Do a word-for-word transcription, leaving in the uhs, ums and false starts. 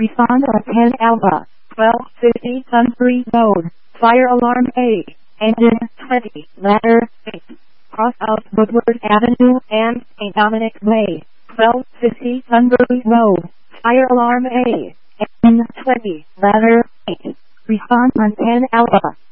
Respond on ten Alpha, twelve fifty Sunbury Road, Fire Alarm A, Engine twenty, Ladder eight, Cross out Woodward Avenue and Saint Dominic Way, twelve fifty Sunbury Road, Fire Alarm A, Engine twenty, Ladder eight. Respond on ten Alpha.